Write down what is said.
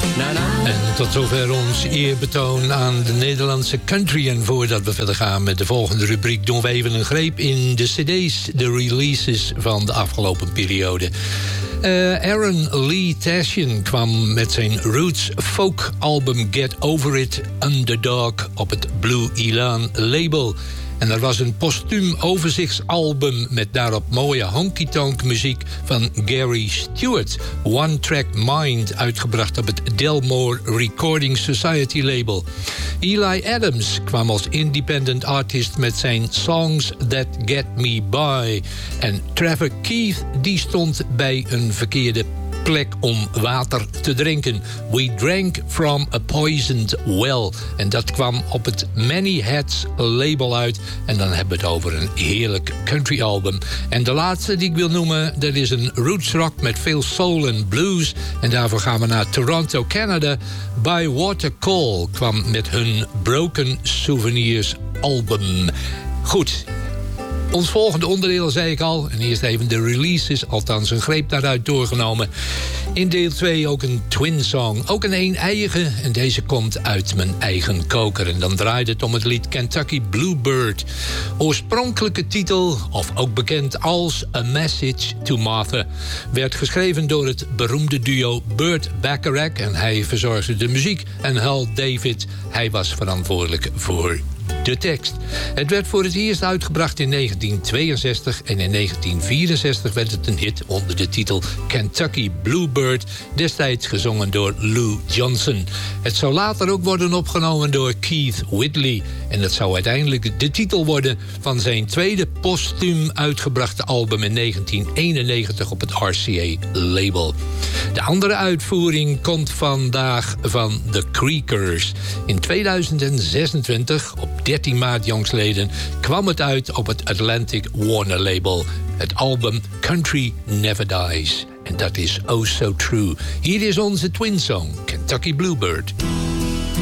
En tot zover ons eerbetoon aan de Nederlandse country. En voordat we verder gaan met de volgende rubriek doen we even een greep in de cd's, de releases van de afgelopen periode. Aaron Lee Tashian kwam met zijn roots folk album Get Over It Underdog op het Blue Elan label. En er was een postuum overzichtsalbum met daarop mooie honky-tonk muziek van Gary Stewart. One Track Mind, uitgebracht op het Delmore Recording Society label. Eli Adams kwam als independent artist met zijn Songs That Get Me By. En Trevor Keith die stond bij een verkeerde plek om water te drinken. We Drank From a Poisoned Well. En dat kwam op het Many Hats label uit. En dan hebben we het over een heerlijk country album. En de laatste die ik wil noemen, dat is een roots rock met veel soul en blues. En daarvoor gaan we naar Toronto, Canada. By Water Call kwam met hun Broken Souvenirs album. Goed. Ons volgende onderdeel zei ik al. En eerst even de releases, althans een greep daaruit doorgenomen. In deel 2 ook een twin song. Ook een een-eiige. En deze komt uit mijn eigen koker. En dan draait het om het lied Kentucky Bluebird. Oorspronkelijke titel, of ook bekend als A Message to Martha, werd geschreven door het beroemde duo Burt Bacharach. En hij verzorgde de muziek. En Hal David, hij was verantwoordelijk voor de tekst. Het werd voor het eerst uitgebracht in 1962 en in 1964 werd het een hit onder de titel Kentucky Bluebird, destijds gezongen door Lou Johnson. Het zou later ook worden opgenomen door Keith Whitley en het zou uiteindelijk de titel worden van zijn tweede postuum uitgebrachte album in 1991 op het RCA-label. De andere uitvoering komt vandaag van The Creakers. In 2026, op 13 maart jongstleden, kwam het uit op het Atlantic Warner label. Het album Country Never Dies. En dat is oh so true. Hier is onze twin song, Kentucky Bluebird.